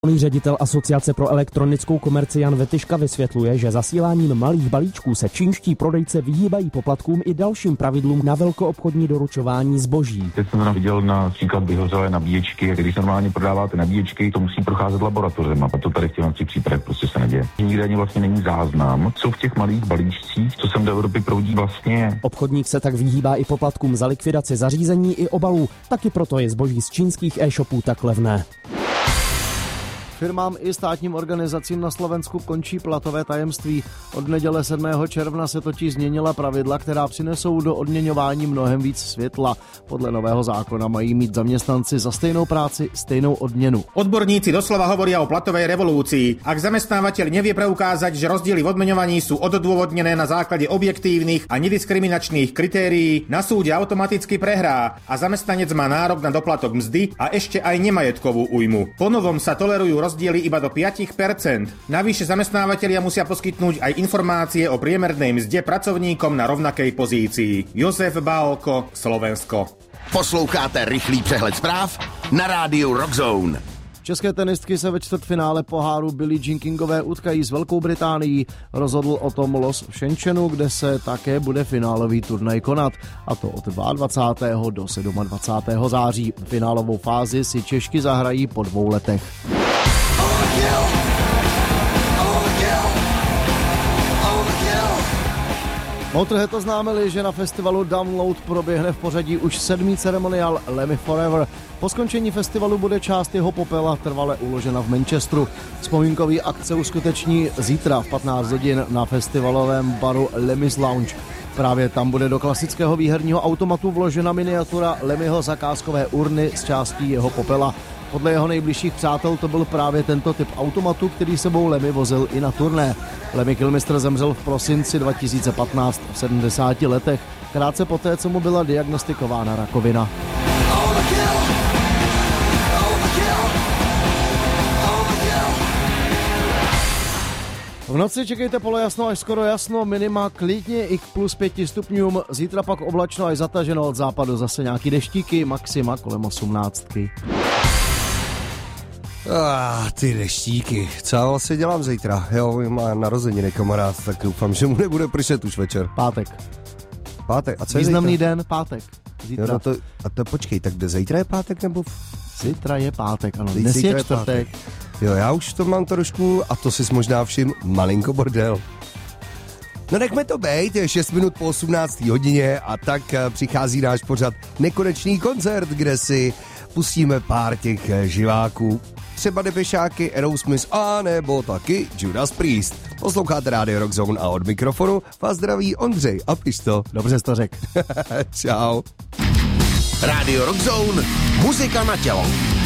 Ředitel Asociace pro elektronickou komerci Jan Vetyška vysvětluje, že zasíláním malých balíčků se čínští prodejce vyhýbají poplatkům i dalším pravidlům na velkoobchodní doručování zboží. Teď jsem viděl například vyhořelé nabíječky, když normálně prodáváte nabíječky, to musí procházet laboratorem a to tady v těch případech prostě se neděje. Nikde ani vlastně není záznam, co v těch malých balíčcích, co sem do Evropy proudí vlastně. Obchodník se tak vyhýbá i poplatkům za likvidaci zařízení i obalů, taky proto je zboží z čínských e-shopů tak levné. Firmám i státním organizacím na Slovensku končí platové tajemství. Od neděle 7. června se totiž změnila pravidla, která přinesou do odměňování mnohem víc světla. Podle nového zákona mají mít zaměstnanci za stejnou práci stejnou odměnu. Odborníci doslova hovoria o platovej revolúcii. Ak zamestnávateľ nevie preukázať, že rozdiely v odmeňovaní sú odôvodnené na základe objektívnych a nediskriminačných kritérií, na súde automaticky prehrá a zamestnanec má nárok na doplatok mzdy a ešte aj nemajetkovú újmu. Po novom sa tolerujú rozdiely iba do 5%. Navyše zamestnávateľia musia poskytnúť aj informácie o priemernej mzde pracovníkom na rovnakej pozícii. Josef Bálko, Slovensko. Posloucháte rychlý přehled zpráv na rádiu Rockzone. České tenistky se ve čtvrtfinále poháru Billie Jean Kingové utkají s Velkou Británií. Rozhodl o tom los v Shenzhenu, kde se také bude finálový turnaj konat, a to od 22. do 27. září. Finálovou fázi si Češky zahrají po 2 letech. Motorhead oznámili, že na festivalu Download proběhne v pořadí už 7. ceremoniál Lemmy Forever. Po skončení festivalu bude část jeho popela trvale uložena v Manchesteru. Vzpomínkový akt se uskuteční zítra v 15 hodin na festivalovém baru Lemmy's Lounge. Právě tam bude do klasického výherního automatu vložena miniatura Lemmyho zakázkové urny s částí jeho popela. Podle jeho nejbližších přátel to byl právě tento typ automatu, který sebou Lemmy vozil i na turné. Lemmy Kilmister zemřel v prosinci 2015 v 70 letech, krátce poté, co mu byla diagnostikována rakovina. V noci čekejte polojasno až skoro jasno, minima klidně i k +5 stupňům, zítra pak oblačno až zataženo, od západu zase nějaký deštíky, maxima kolem 18. Ty deštíky. Co já vlastně dělám zítra? Jo, má narozeniny kamarád, tak doufám, že mu nebude pršet už večer. Pátek. A co je významný zítra? den, pátek. Zítra. Jo, to počkej, tak kde zítra je pátek nebo? Zítra je pátek, ano. Dnes je čtvrtek. Jo, já už to mám trošku, a to si možná všim, malinko bordel. No nechme to bejt, je 6 minut po 18. hodině a tak přichází náš pořad Nekonečný koncert, kde si pustíme pár těch živáků. Třeba Depešáky, Aerosmith a nebo taky Judas Priest. Posloucháte Radio Rockzone a od mikrofonu vás zdraví Ondřej a Pisto. Dobře jsi to řekl. Čau. Radio Rockzone, muzika na tělo.